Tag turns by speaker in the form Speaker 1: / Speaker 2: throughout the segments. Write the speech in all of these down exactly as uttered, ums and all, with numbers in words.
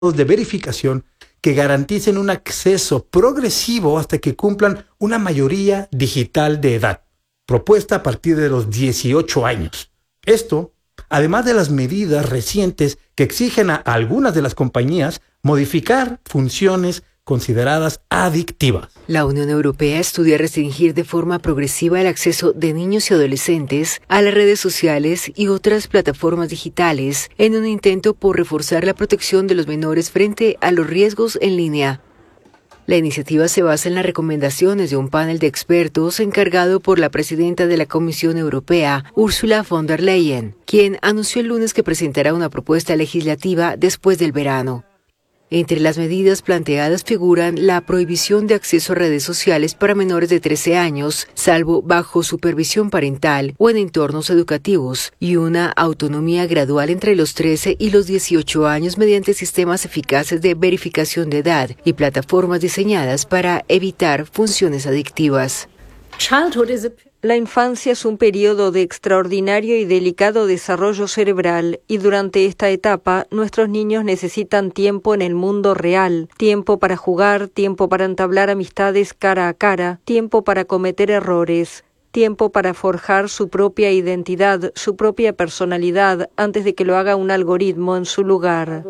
Speaker 1: de verificación que garanticen un acceso progresivo hasta que cumplan una mayoría digital de edad, propuesta a partir de los dieciocho años. Esto, además de las medidas recientes que exigen a algunas de las compañías modificar funciones consideradas adictivas.
Speaker 2: La Unión Europea estudia restringir de forma progresiva el acceso de niños y adolescentes a las redes sociales y otras plataformas digitales en un intento por reforzar la protección de los menores frente a los riesgos en línea. La iniciativa se basa en las recomendaciones de un panel de expertos encargado por la presidenta de la Comisión Europea, Ursula von der Leyen, quien anunció el lunes que presentará una propuesta legislativa después del verano. Entre las medidas planteadas figuran la prohibición de acceso a redes sociales para menores de trece años, salvo bajo supervisión parental o en entornos educativos, y una autonomía gradual entre los trece y los dieciocho años mediante sistemas eficaces de verificación de edad y plataformas diseñadas para evitar funciones adictivas.
Speaker 3: La infancia es un periodo de extraordinario y delicado desarrollo cerebral y durante esta etapa nuestros niños necesitan tiempo en el mundo real, tiempo para jugar, tiempo para entablar amistades cara a cara, tiempo para cometer errores, tiempo para forjar su propia identidad, su propia personalidad antes de que lo haga un algoritmo en su lugar.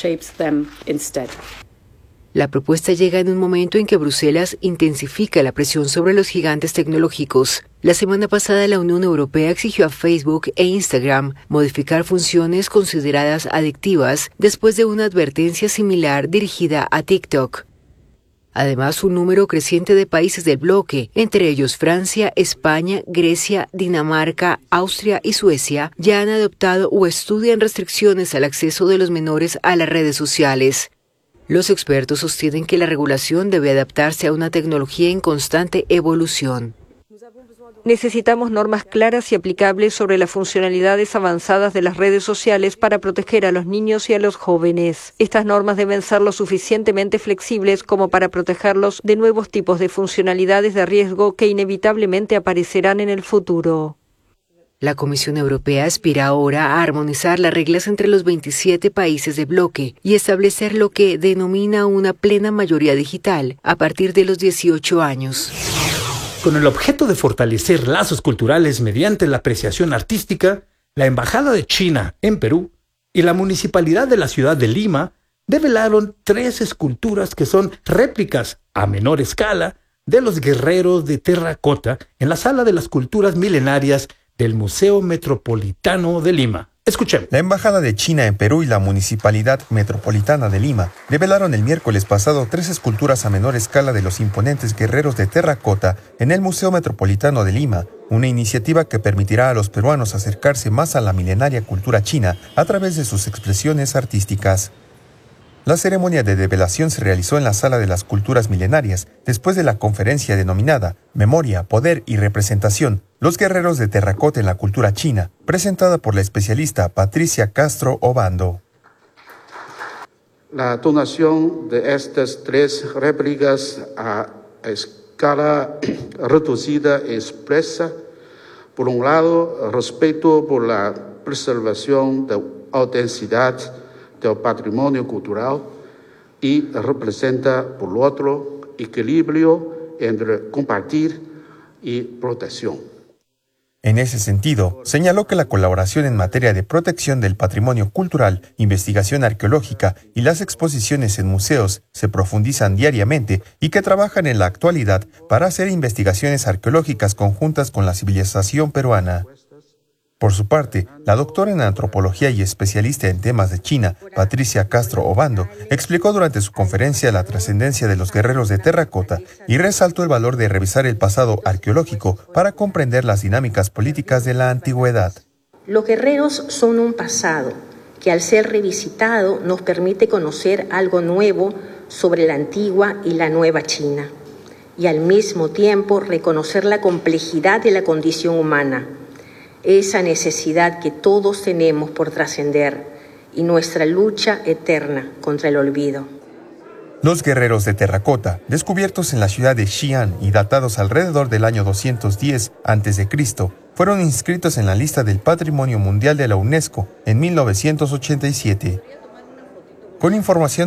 Speaker 2: La propuesta llega en un momento en que Bruselas intensifica la presión sobre los gigantes tecnológicos. La semana pasada la Unión Europea exigió a Facebook e Instagram modificar funciones consideradas adictivas después de una advertencia similar dirigida a TikTok. Además, un número creciente de países del bloque, entre ellos Francia, España, Grecia, Dinamarca, Austria y Suecia, ya han adoptado o estudian restricciones al acceso de los menores a las redes sociales. Los expertos sostienen que la regulación debe adaptarse a una tecnología en constante evolución.
Speaker 3: Necesitamos normas claras y aplicables sobre las funcionalidades avanzadas de las redes sociales para proteger a los niños y a los jóvenes. Estas normas deben ser lo suficientemente flexibles como para protegerlos de nuevos tipos de funcionalidades de riesgo que inevitablemente aparecerán en el futuro.
Speaker 2: La Comisión Europea aspira ahora a armonizar las reglas entre los veintisiete países de bloque y establecer lo que denomina una plena mayoría digital a partir de los dieciocho años.
Speaker 1: Con el objeto de fortalecer lazos culturales mediante la apreciación artística, la Embajada de China en Perú y la Municipalidad de la ciudad de Lima develaron tres esculturas que son réplicas a menor escala de los guerreros de terracota en la Sala de las Culturas Milenarias del Museo Metropolitano de Lima. Escuchemos.
Speaker 4: La Embajada de China en Perú y la Municipalidad Metropolitana de Lima develaron el miércoles pasado tres esculturas a menor escala de los imponentes guerreros de terracota en el Museo Metropolitano de Lima, una iniciativa que permitirá a los peruanos acercarse más a la milenaria cultura china a través de sus expresiones artísticas. La ceremonia de develación se realizó en la Sala de las Culturas Milenarias, después de la conferencia denominada Memoria, Poder y Representación, los guerreros de terracota en la cultura china, presentada por la especialista Patricia Castro Obando.
Speaker 5: La donación de estas tres réplicas a escala reducida expresa, por un lado, respeto por la preservación de autenticidad del patrimonio cultural y representa, por lo otro, equilibrio entre compartir y protección.
Speaker 4: En ese sentido, señaló que la colaboración en materia de protección del patrimonio cultural, investigación arqueológica y las exposiciones en museos se profundizan diariamente y que trabajan en la actualidad para hacer investigaciones arqueológicas conjuntas con la civilización peruana. Por su parte, la doctora en antropología y especialista en temas de China, Patricia Castro Obando, explicó durante su conferencia la trascendencia de los guerreros de terracota y resaltó el valor de revisar el pasado arqueológico para comprender las dinámicas políticas de la antigüedad.
Speaker 6: Los guerreros son un pasado que al ser revisitado nos permite conocer algo nuevo sobre la antigua y la nueva China y al mismo tiempo reconocer la complejidad de la condición humana, esa necesidad que todos tenemos por trascender y nuestra lucha eterna contra el olvido.
Speaker 4: Los guerreros de terracota, descubiertos en la ciudad de Xi'an y datados alrededor del año doscientos diez antes de Cristo, fueron inscritos en la lista del Patrimonio Mundial de la UNESCO en mil novecientos ochenta y siete. Con información